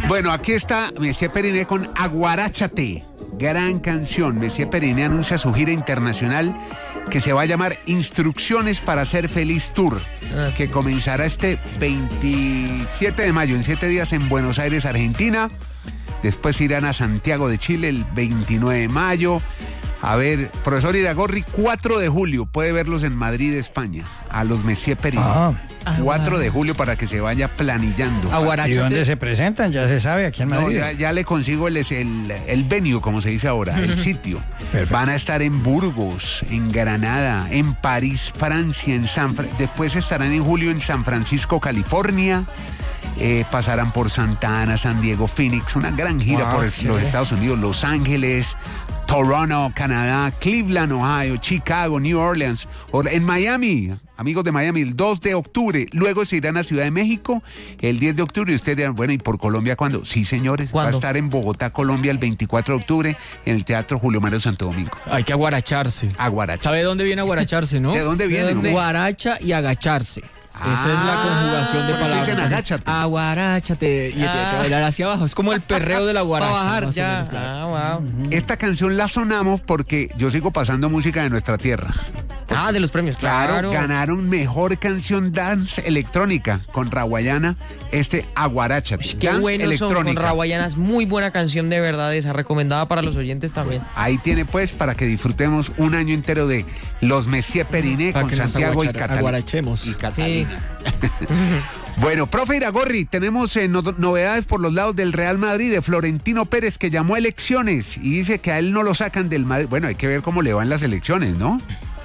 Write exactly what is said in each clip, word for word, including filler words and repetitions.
Bueno, aquí está Messier Periné con Aguaráchate. Gran canción. Messier Periné anuncia su gira internacional que se va a llamar Instrucciones para Ser Feliz Tour, que comenzará este veintisiete de mayo, en siete días en Buenos Aires, Argentina. Después irán a Santiago de Chile el veintinueve de mayo. A ver, profesor Iragorri, cuatro de julio, puede verlos en Madrid, España, a los Messier Periné. Ah. cuatro de julio para que se vaya planillando. ¿Y dónde se presentan? Ya se sabe, aquí en Madrid. No, ya, ya le consigo el, el, el venue, como se dice ahora, el sitio. Perfecto. Van a estar en Burgos, en Granada, en París, Francia, en San Fra- después estarán en julio en San Francisco, California. Eh, pasarán por Santa Ana, San Diego, Phoenix, una gran gira wow, por sí. los Estados Unidos, Los Ángeles, Toronto, Canadá, Cleveland, Ohio, Chicago, New Orleans, en Miami, amigos de Miami, el dos de octubre. Luego se irán a Ciudad de México el diez de octubre. Y ustedes dirán, bueno, ¿y por Colombia cuándo? Sí, señores, ¿cuándo? Va a estar en Bogotá, Colombia, el veinticuatro de octubre, en el Teatro Julio Mario Santo Domingo. Hay que aguaracharse. Aguaracharse. ¿Sabe dónde viene aguaracharse, no? ¿De dónde viene? ¿De dónde? ¿No? Guaracha y agacharse. Ah, esa es la conjugación de palabras. Dicen agáchate. Aguaráchate. Y ah. te, te bailar hacia abajo. Es como el perreo de la guaracha. Para bajar, ya. Menos, claro. Ah, wow. Esta canción la sonamos porque yo sigo pasando música de nuestra tierra. Porque, ah, de los premios, claro. Claro, ganaron mejor canción dance electrónica con Rawayana, este Aguaráchate. Qué dance bueno electrónica. Son con Rawayana, es muy buena canción de verdad, esa recomendada para los oyentes también. Ahí tiene pues para que disfrutemos un año entero de los Messier Periné para con Santiago y Catalina. Aguarachemos. Y Catalina. Sí. Bueno, profe Iragorri, tenemos eh, no, novedades por los lados del Real Madrid, de Florentino Pérez, que llamó a elecciones y dice que a él no lo sacan del Madrid. Bueno, hay que ver cómo le van las elecciones, ¿no?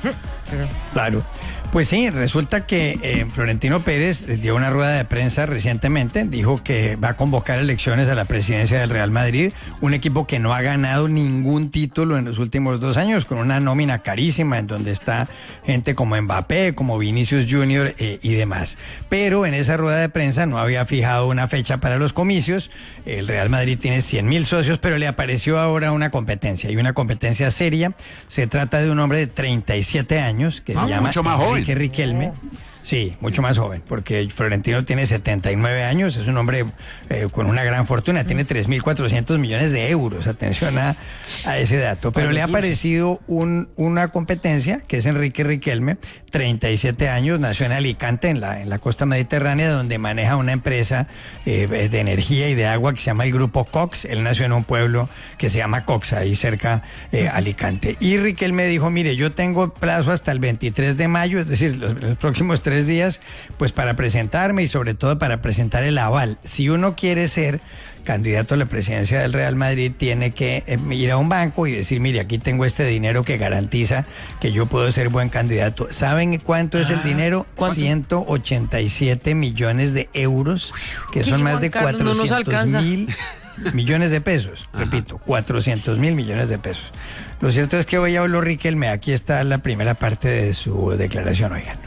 Claro. Pues sí, resulta que eh, Florentino Pérez dio una rueda de prensa recientemente, dijo que va a convocar elecciones a la presidencia del Real Madrid, un equipo que no ha ganado ningún título en los últimos dos años, con una nómina carísima en donde está gente como Mbappé, como Vinicius Junior eh, y demás. Pero en esa rueda de prensa no había fijado una fecha para los comicios. El Real Madrid tiene cien mil socios, pero le apareció ahora una competencia, y una competencia seria. Se trata de un hombre de treinta y siete años que ah, se llama mucho más joven. Enrique Riquelme. Sí, mucho más joven, porque Florentino tiene setenta y nueve años, es un hombre eh, con una gran fortuna, tiene tres mil cuatrocientos millones de euros, atención a, a ese dato. Pero le ha aparecido un, una competencia, que es Enrique Riquelme, treinta y siete años, nació en Alicante, en la, en la costa mediterránea, donde maneja una empresa eh, de energía y de agua que se llama el Grupo Cox. Él nació en un pueblo que se llama Cox, ahí cerca de eh, Alicante. Y Riquelme dijo, mire, yo tengo plazo hasta el veintitrés de mayo, es decir, los, los próximos tres días, pues para presentarme y sobre todo para presentar el aval. Si uno quiere ser candidato a la presidencia del Real Madrid, tiene que eh, ir a un banco y decir, mire, aquí tengo este dinero que garantiza que yo puedo ser buen candidato. ¿Saben cuánto es el dinero? ¿Cuánto? ciento ochenta y siete millones de euros, que son más de cuatrocientos mil millones de pesos. Ajá. Repito, cuatrocientos mil millones de pesos. Lo cierto es que hoy habló Riquelme. Aquí está la primera parte de su declaración, oigan.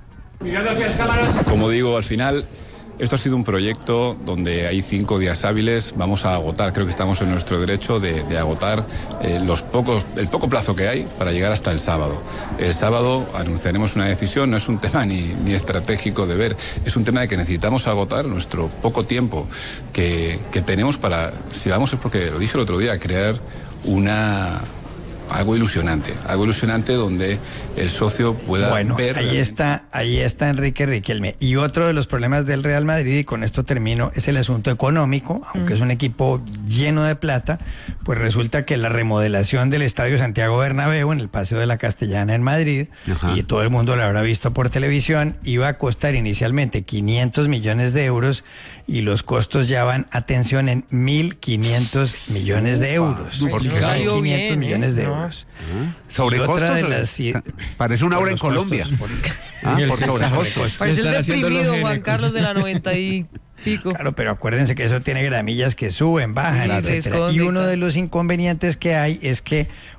Como digo, al final, esto ha sido un proyecto donde hay cinco días hábiles. Vamos a agotar, creo que estamos en nuestro derecho de, de agotar eh, los pocos, el poco plazo que hay para llegar hasta el sábado. El sábado anunciaremos una decisión, no es un tema ni, ni estratégico de ver, es un tema de que necesitamos agotar nuestro poco tiempo que, que tenemos para, si vamos, es porque lo dije el otro día, crear una... algo ilusionante, algo ilusionante donde el socio pueda bueno, ver... Ahí está, ahí está Enrique Riquelme. Y otro de los problemas del Real Madrid, y con esto termino, es el asunto económico. Aunque mm. es un equipo lleno de plata, pues resulta que la remodelación del Estadio Santiago Bernabéu en el Paseo de la Castellana en Madrid, ajá, y todo el mundo lo habrá visto por televisión, iba a costar inicialmente quinientos millones de euros y los costos ya van, atención, en mil quinientos millones de euros. ¿Por qué? mil quinientos millones de ¿no? euros. ¿Ah? ¿Sobre costos? De las... Parece una obra en Colombia. Por, ah, por sobrecostos. Parece el deprimido Juan Carlos de la noventa y pico. Claro, pero acuérdense que eso tiene gramillas que suben, bajan, sí, etcétera. Y uno de los inconvenientes que hay es que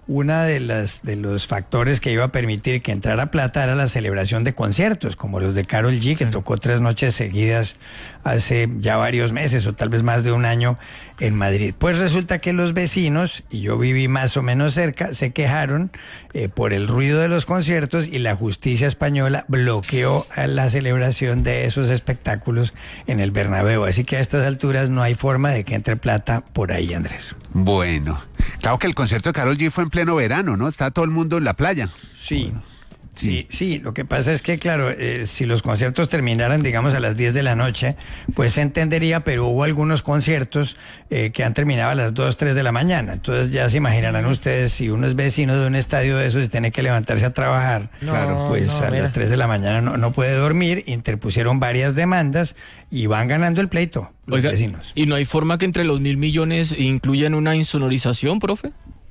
una de las de los factores que iba a permitir que entrara plata era la celebración de conciertos, como los de Karol G, que tocó tres noches seguidas hace ya varios meses o tal vez más de un año en Madrid. Pues resulta que los vecinos, y yo viví más o menos cerca, se quejaron eh, por el ruido de los conciertos y la justicia española bloqueó la celebración de esos espectáculos en el Bernabéu. Así que a estas alturas no hay forma de que entre plata por ahí, Andrés. Bueno, claro que el concierto de Karol G fue en pleno verano, ¿no? Está todo el mundo en la playa. Sí. Sí, sí, lo que pasa es que, claro, eh, si los conciertos terminaran, digamos, a las diez de la noche, pues se entendería, pero hubo algunos conciertos eh, que han terminado a las dos, tres de la mañana. Entonces ya se imaginarán ustedes, si uno es vecino de un estadio de esos y tiene que levantarse a trabajar, No, pues no, a mira. las tres de la mañana no, no puede dormir, interpusieron varias demandas y van ganando el pleito los Oiga, vecinos. ¿y no hay forma que entre los mil millones incluyan una insonorización, profe?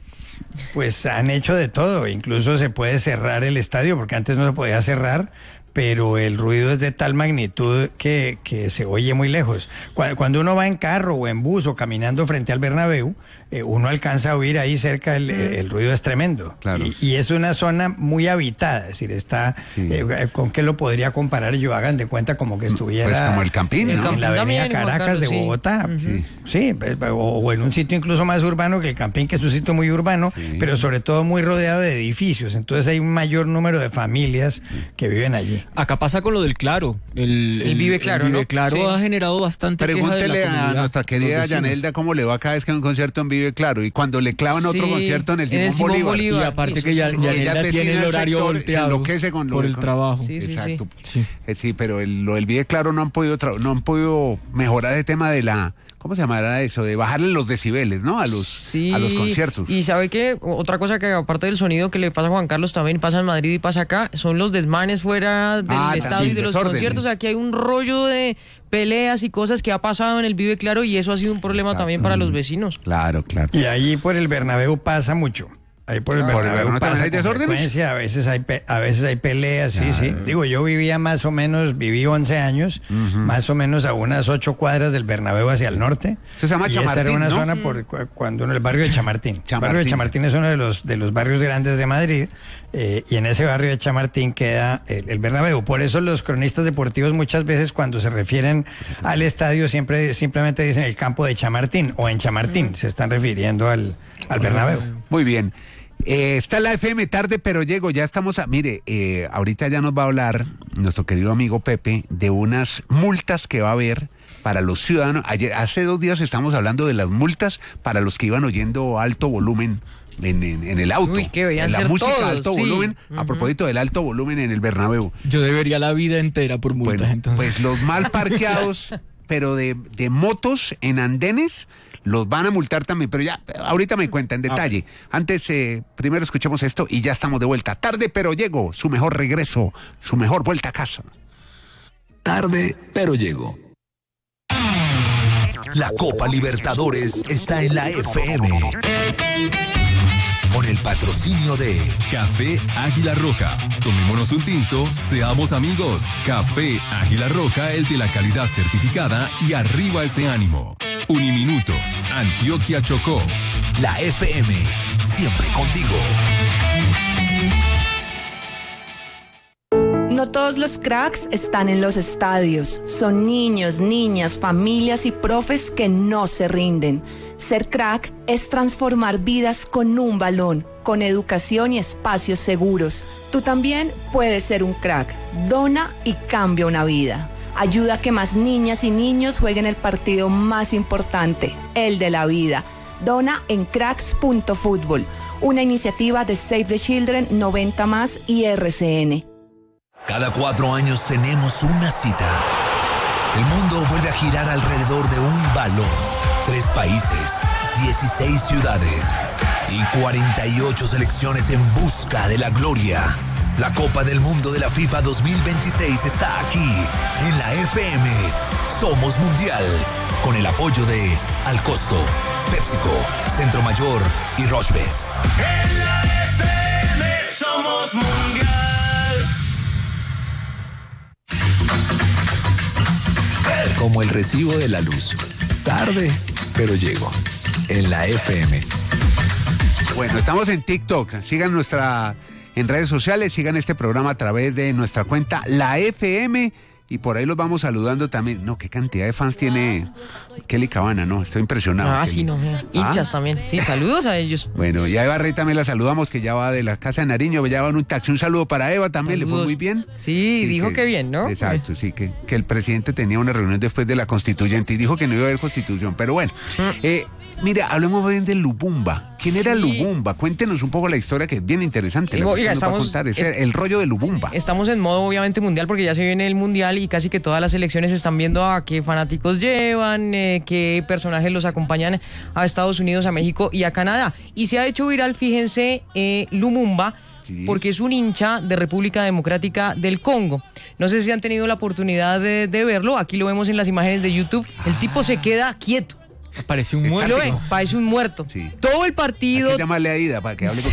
Pues han hecho de todo, incluso se puede cerrar el estadio, porque antes no se podía cerrar, pero el ruido es de tal magnitud que, que se oye muy lejos. Cuando, cuando uno va en carro o en bus o caminando frente al Bernabéu, eh, uno alcanza a oír ahí cerca, el, el, el ruido es tremendo. Claro. Y, y es una zona muy habitada, es decir, está, Sí. eh, ¿con qué lo podría comparar yo? Hagan de cuenta como que estuviera Pues como el Campín, en, ¿no? en la El Campín avenida también, Juan Caracas de Carlos, sí. Bogotá. Sí. Sí, pues, o, o en un sitio incluso más urbano que el Campín, que es un sitio muy urbano, Sí. pero sobre todo muy rodeado de edificios. Entonces hay un mayor número de familias que viven allí. Acá pasa con lo del Claro. El, El Vive Claro, el Vive ¿no? Claro Sí. ha generado bastante queja de la Pregúntele a comunidad, nuestra los querida vecinos. Yanelda cómo le va cada vez que hay un concierto en Vive Claro. Y cuando le clavan otro Sí, concierto en el en el Simón Simón Bolívar. Y Bolívar. aparte Eso que ya, sí. Ella Yanelda es tiene vecina el del horario sector, se volteado enloquece con lo- por el con- trabajo. Sí, sí, Exacto. Sí. Eh, sí, pero el- lo del Vive Claro no han podido tra- no han podido mejorar el tema de la, ¿cómo se llamará eso? De bajarle los decibeles, ¿no? A los, Sí, a los conciertos. Y sabe que otra cosa que aparte del sonido que le pasa a Juan Carlos también pasa en Madrid y pasa acá, son los desmanes fuera del Ah, estadio también, y de los desórdenes. conciertos. Aquí hay un rollo de peleas y cosas que ha pasado en el Vive Claro y eso ha sido un problema Exacto. también para los vecinos. Claro, claro. Y ahí por el Bernabéu pasa mucho. Ahí por el Claro. ¿Por el Bernabéu Bernabéu también pasa hay con desórdenes? frecuencia, a veces hay pe- a veces hay peleas, sí, sí. Digo, yo vivía más o menos, viví once años, más o menos a unas ocho cuadras del Bernabéu hacia el norte. Eso se llama y esa era Chamartín, una ¿no? zona por cu- cuando uno el barrio de Chamartín. El barrio Chamartín. de Chamartín es uno de los de los barrios grandes de Madrid, eh, y en ese barrio de Chamartín queda el, el Bernabéu. Por eso los cronistas deportivos muchas veces cuando se refieren al estadio siempre simplemente dicen el campo de Chamartín o en Chamartín, se están refiriendo al, al Bernabéu. Muy bien. Eh, está la F M tarde, pero llego. Ya estamos a. Mire, eh, ahorita ya nos va a hablar nuestro querido amigo Pepe de unas multas que va a haber para los ciudadanos. Ayer, hace dos días estamos hablando de las multas para los que iban oyendo alto volumen en, en- en el auto. Uy, que veían en la ser música todos, alto sí. volumen. A propósito del alto volumen en el Bernabéu. Yo debería la vida entera por multas, Bueno, entonces. pues los mal parqueados, pero de, de motos en andenes, los van a multar también. Pero ya, ahorita me cuenta en detalle. Antes, eh, primero escuchemos esto y ya estamos de vuelta. Tarde, pero llego. Su mejor regreso, su mejor vuelta a casa. Tarde, pero llego. La Copa Libertadores está en la F M. Con el patrocinio de Café Águila Roja. Tomémonos un tinto, seamos amigos. Café Águila Roja, el de la calidad certificada y arriba ese ánimo. Uniminuto, Antioquia Chocó. la F M. Siempre contigo. No todos los cracks están en los estadios. Son niños, niñas, familias y profes que no se rinden. Ser crack es transformar vidas con un balón, con educación y espacios seguros. Tú también puedes ser un crack. Dona y cambia una vida. Ayuda a que más niñas y niños jueguen el partido más importante, el de la vida. Dona en cracks punto fútbol, una iniciativa de Save the Children, noventa más y R C N. Cada cuatro años tenemos una cita. El mundo vuelve a girar alrededor de un balón. Tres países, dieciséis ciudades y cuarenta y ocho selecciones en busca de la gloria. La Copa del Mundo de la FIFA dos mil veintiséis está aquí, en la F M. Somos Mundial, con el apoyo de Al Costo, PepsiCo, Centro Mayor y Rochebet. En la F M somos Mundial. Como el recibo de la luz. Tarde, pero llego. En la F M. Bueno, estamos en TikTok. Sigan nuestra en redes sociales, sigan este programa a través de nuestra cuenta La F M. Y por ahí los vamos saludando también. No, qué cantidad de fans tiene Kelly Cabana, ¿no? Estoy impresionado. Ah, Kelly. sí, no. Hinchas ¿Ah? también. Sí, saludos a ellos. Bueno, y a Eva Rey también la saludamos, que ya va de la casa de Nariño, ya va en un taxi. Un saludo para Eva también, saludos. Le fue muy bien. Sí, sí dijo que, que bien, ¿no? Exacto, sí, que, que el presidente tenía una reunión después de la constituyente y dijo que no iba a haber constitución. Pero bueno, eh, mira, hablemos bien de Lubumba. ¿Quién era sí. Lubumba? Cuéntenos un poco la historia, que es bien interesante. La Oiga, estamos, contar. Es, es el rollo de Lubumba. Estamos en modo obviamente mundial porque ya se viene el mundial y casi que todas las elecciones están viendo a qué fanáticos llevan, eh, qué personajes los acompañan a Estados Unidos, a México y a Canadá. Y se ha hecho viral, fíjense, eh, Lumumba, sí. porque es un hincha de República Democrática del Congo. No sé si han tenido la oportunidad de, de verlo. Aquí lo vemos en las imágenes de YouTube. El tipo se queda quieto. Parece un muerto. Ve, parece un muerto. Sí. Todo el partido. Hay que llamarle a Ida para que hable con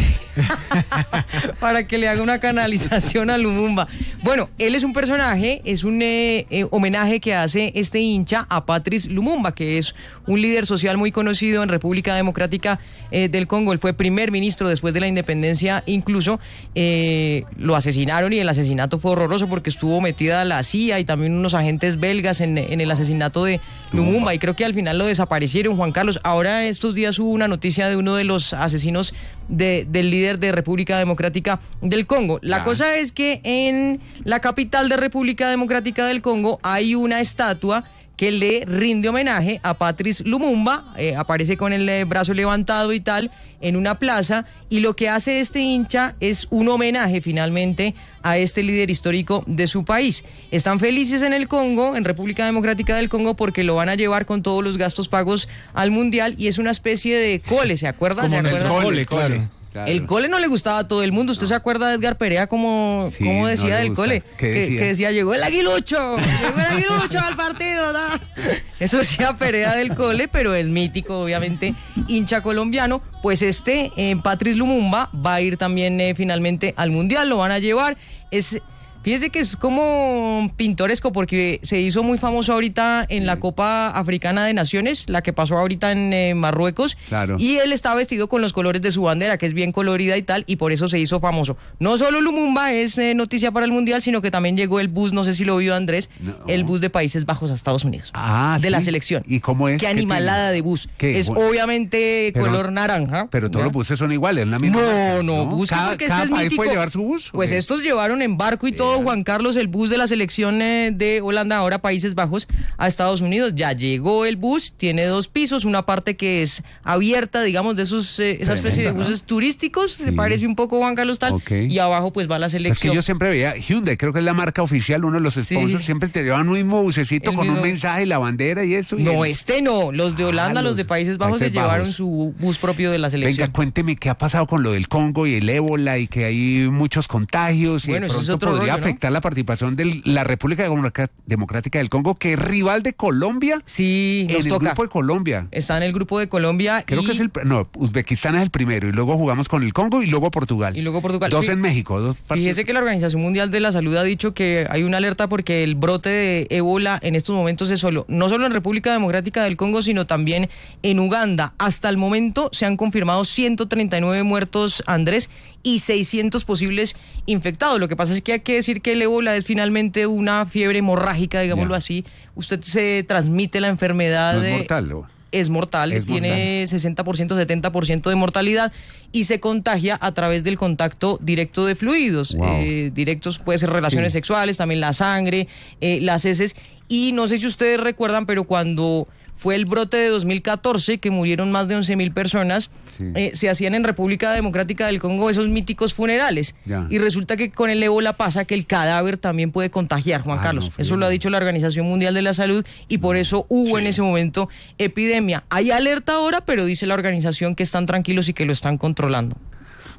para que le haga una canalización a Lumumba. Bueno, él es un personaje, es un eh, eh, homenaje que hace este hincha a Patrice Lumumba, que es un líder social muy conocido en República Democrática eh, del Congo. Él fue primer ministro después de la independencia, incluso eh, lo asesinaron y el asesinato fue horroroso porque estuvo metida la C I A y también unos agentes belgas en, en el asesinato de Lumumba y creo que al final lo desaparecieron. Juan Carlos, ahora estos días hubo una noticia de uno de los asesinos de, del líder de República Democrática del Congo. La ya. cosa es que en la capital de República Democrática del Congo hay una estatua que le rinde homenaje a Patrice Lumumba, eh, aparece con el eh, brazo levantado y tal, en una plaza, y lo que hace este hincha es un homenaje finalmente a este líder histórico de su país. Están felices en el Congo, en República Democrática del Congo, porque lo van a llevar con todos los gastos pagos al Mundial, y es una especie de cole, ¿se acuerdan? Como ¿Se acuerdan? Cole, cole. Claro. El cole no le gustaba a todo el mundo. ¿Usted no. se acuerda de Edgar Perea como, sí, como decía no del gusta. cole? ¿Qué decía? Que, que decía, llegó el aguilucho, llegó el aguilucho al partido. ¿no? Eso decía Perea del cole, pero es mítico, obviamente, hincha colombiano. Pues este, eh, Patrice Lumumba, va a ir también eh, finalmente al Mundial, lo van a llevar. Es... Fíjese que es como pintoresco porque se hizo muy famoso ahorita en la Copa Africana de Naciones, la que pasó ahorita en eh, Marruecos. Claro. Y él está vestido con los colores de su bandera, que es bien colorida y tal, y por eso se hizo famoso. No solo Lumumba es eh, noticia para el Mundial, sino que también llegó el bus, no sé si lo vio Andrés, no. el bus de Países Bajos a Estados Unidos. Ah, de ¿sí? la selección. ¿Y cómo es? Qué animalada tiene? de bus. ¿Qué? Es Bueno, obviamente pero, color naranja. Pero todos ¿ya? los buses son iguales, la misma. No, marca, no, ¿no? busca ¿Cada, porque cada este es país mítico. puede llevar su bus? Pues okay. estos llevaron en barco y todo, yeah. Juan Carlos, el bus de la selección eh, de Holanda, ahora Países Bajos, a Estados Unidos. Ya llegó el bus, tiene dos pisos, una parte que es abierta, digamos, de esos eh, esa especie de buses ¿no? turísticos, sí. se parece un poco Juan Carlos tal, okay. y abajo pues va la selección. Es que yo siempre veía Hyundai, creo que es la marca oficial, uno de los sponsors, sí. siempre te llevan un mismo bucecito el con mismo... un mensaje, la bandera y eso. Y no, el... este no, los de Holanda, ah, los, los de Países Bajos Países se Bajos. llevaron su bus propio de la selección. Venga, cuénteme qué ha pasado con lo del Congo y el ébola y que hay muchos contagios y bueno, de pronto es otro podría rollo, afectar ¿no? la participación de la República Democrática del Congo, que es rival de Colombia. Sí, nos en toca. el grupo de Colombia. Está en el grupo de Colombia. Creo y... que es el... No, Uzbekistán es el primero y luego jugamos con el Congo y luego Portugal. Y luego Portugal. Dos sí. en México. Dos Fíjese que la Organización Mundial de la Salud ha dicho que hay una alerta porque el brote de ébola en estos momentos es solo, no solo en República Democrática del Congo, sino también en Uganda. Hasta el momento se han confirmado ciento treinta y nueve muertos, Andrés, y seiscientos posibles infectados. Lo que pasa es que hay que decir que el ébola es finalmente una fiebre hemorrágica, digámoslo yeah. así. Usted se transmite la enfermedad. No de... es mortal, ¿o? Es mortal, es tiene mortal. sesenta por ciento, setenta por ciento de mortalidad y se contagia a través del contacto directo de fluidos. Wow. Eh, directos puede ser relaciones sí. sexuales, también la sangre, eh, las heces. Y no sé si ustedes recuerdan, pero cuando fue el brote de dos mil catorce, que murieron más de once mil personas, sí. eh, se hacían en República Democrática del Congo esos míticos funerales. Ya. Y resulta que con el ébola pasa que el cadáver también puede contagiar, Juan ah, Carlos. No, eso lo ha dicho la Organización Mundial de la Salud y por eso hubo sí. en ese momento epidemia. Hay alerta ahora, pero dice la organización que están tranquilos y que lo están controlando.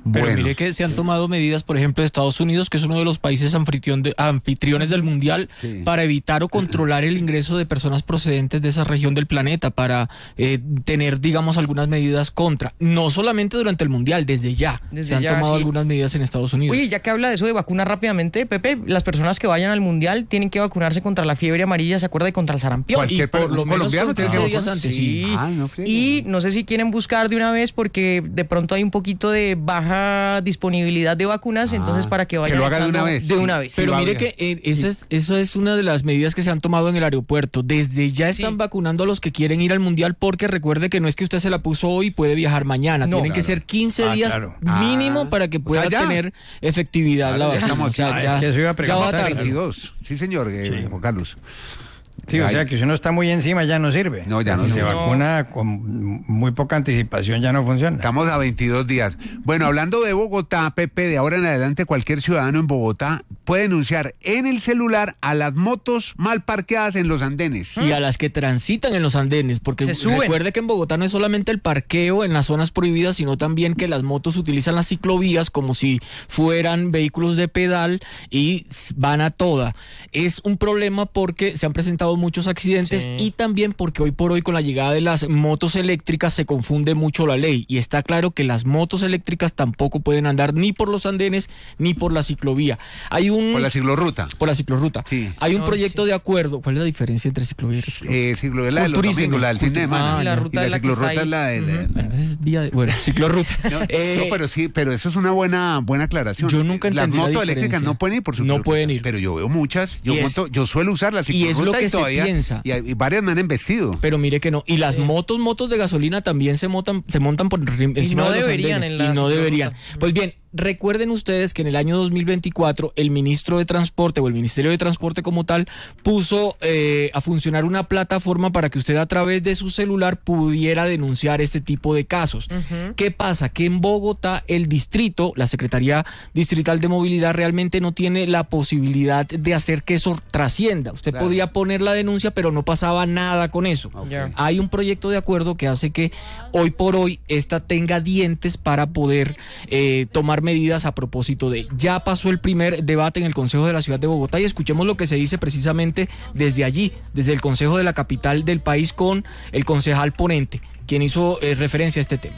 Pero Bueno. mire que se han tomado medidas, por ejemplo, de Estados Unidos, que es uno de los países anfitrión de- anfitriones del Mundial, Sí. para evitar o controlar el ingreso de personas procedentes de esa región del planeta, para eh, tener, digamos, algunas medidas contra. No solamente durante el Mundial, desde ya. Desde se han ya, tomado sí. algunas medidas en Estados Unidos. Oye, ya que habla de eso de vacunas rápidamente, Pepe, las personas que vayan al Mundial tienen que vacunarse contra la fiebre amarilla, ¿se acuerda? Y contra el sarampión. Cualquier y por per- lo un menos colombiano con tiene que quince días vacunar. antes, sí. Ah, no friegue. Y no sé si quieren buscar de una vez porque de pronto hay un poquito de baja disponibilidad de vacunas, Ah, entonces para que vayan que lo haga de echando una vez. De Sí. una vez. Pero va mire bien. que eh, eso, es, eso es una de las medidas que se han tomado en el aeropuerto. Desde ya están Sí. vacunando a los que quieren ir al Mundial, porque recuerde que no es que usted se la puso hoy y puede viajar mañana. No, Tienen que claro. ser quince Ah, días claro. mínimo Ah, para que o pueda sea, ya. tener efectividad Claro, la ya vacuna. estamos- O sea, Ah, ya- es que eso iba a ya va preguntar. tarde. veintidós. Sí, señor, eh, Sí. Juan Carlos. Sí, o Ay. sea que si uno está muy encima ya no sirve. No, ya no Si se sirve. vacuna con muy poca anticipación ya no funciona. Estamos a veintidós días. Bueno, hablando de Bogotá, Pepe, de ahora en adelante cualquier ciudadano en Bogotá puede denunciar en el celular a las motos mal parqueadas en los andenes. Y a las que transitan en los andenes, porque Se suben. recuerde que en Bogotá no es solamente el parqueo en las zonas prohibidas, sino también que las motos utilizan las ciclovías como si fueran vehículos de pedal y s- van a toda. Es un problema porque se han presentado muchos accidentes Sí. y también porque hoy por hoy con la llegada de las motos eléctricas se confunde mucho la ley y está claro que las motos eléctricas tampoco pueden andar ni por los andenes ni por la ciclovía. Hay un Por la ciclorruta. por la ciclorruta. Sí. Hay un No, proyecto sí. de acuerdo. ¿Cuál es la diferencia entre ciclovía y ciclovía? Eh, ciclo, es la de los Culturísimo. domingos, la del fin de semana. Ah, la ruta y la es la que ciclorruta está es la ahí. de... la- Bueno, es vía de- bueno, ciclorruta. No, Eh, no, pero sí, pero eso es una buena buena aclaración. Yo nunca Las entendí la motos eléctricas diferencia. no pueden ir por su No pueden ir. Pero yo veo muchas. Yo Y es- monto, yo suelo usar la y es ciclorruta lo que y se todavía piensa. y, hay- y varias me han embestido. Pero mire que no. Y las Sí. motos, motos de gasolina también se montan, se montan por rim- encima no de los deberían andenes, en la y no ciclorruta. deberían. Pues bien, recuerden ustedes que en el año dos mil veinticuatro el ministro de Transporte o el Ministerio de Transporte como tal puso eh, a funcionar una plataforma para que usted a través de su celular pudiera denunciar este tipo de casos. ¿Qué pasa? Que en Bogotá el distrito, la Secretaría Distrital de Movilidad realmente no tiene la posibilidad de hacer que eso trascienda. Usted Claro. podía poner la denuncia, pero no pasaba nada con eso. Ya. Hay un proyecto de acuerdo que hace que hoy por hoy esta tenga dientes para poder eh, tomar medidas a propósito de. Ya pasó el primer debate en el Consejo de la Ciudad de Bogotá y escuchemos lo que se dice precisamente desde allí, desde el Consejo de la capital del país con el concejal ponente, quien hizo eh, referencia a este tema.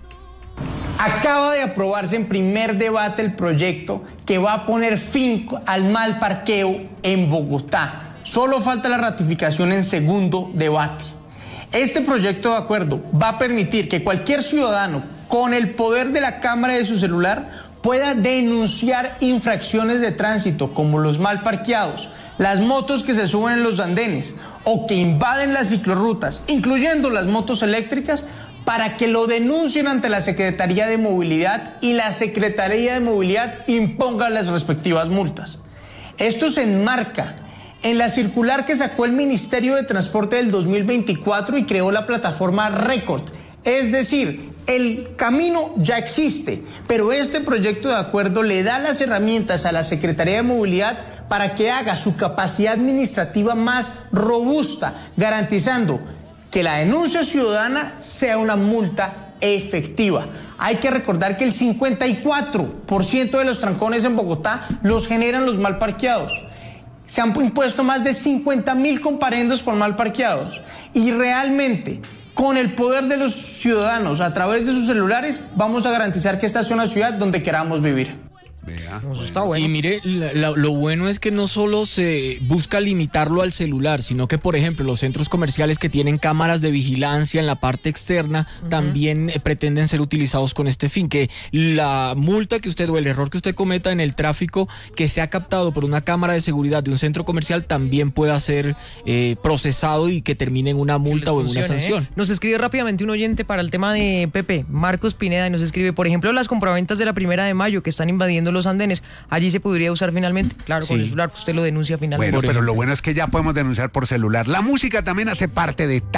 Acaba de aprobarse en primer debate el proyecto que va a poner fin al mal parqueo en Bogotá. Solo falta la ratificación en segundo debate. Este proyecto de acuerdo va a permitir que cualquier ciudadano con el poder de la cámara de su celular pueda denunciar infracciones de tránsito como los mal parqueados, las motos que se suben en los andenes o que invaden las ciclorrutas, incluyendo las motos eléctricas, para que lo denuncien ante la Secretaría de Movilidad y la Secretaría de Movilidad imponga las respectivas multas. Esto se enmarca en la circular que sacó el Ministerio de Transporte del dos mil veinticuatro y creó la plataforma Record. Es decir, el camino ya existe, pero este proyecto de acuerdo le da las herramientas a la Secretaría de Movilidad para que haga su capacidad administrativa más robusta, garantizando que la denuncia ciudadana sea una multa efectiva. Hay que recordar que el cincuenta y cuatro por ciento de los trancones en Bogotá los generan los mal parqueados. Se han impuesto más de cincuenta mil comparendos por mal parqueados. Y realmente, con el poder de los ciudadanos a través de sus celulares, vamos a garantizar que esta sea una ciudad donde queramos vivir. Vea. Eso está bueno. Y mire, la- la- lo bueno es que no solo se busca limitarlo al celular, sino que, por ejemplo, los centros comerciales que tienen cámaras de vigilancia en la parte externa también eh, pretenden ser utilizados con este fin, que la multa que usted o el error que usted cometa en el tráfico que sea captado por una cámara de seguridad de un centro comercial también pueda ser eh, procesado y que termine en una multa o en una Funcione, ¿eh? sanción. Nos escribe rápidamente un oyente para el tema de Pepe, Marcos Pineda, y nos escribe, por ejemplo, las compraventas de la primera de mayo que están invadiendo los andenes, allí se podría usar finalmente. Claro, con Sí. el celular, usted lo denuncia finalmente. Bueno, Por pero lo ejemplo. bueno es que ya podemos denunciar por celular. La música también hace parte de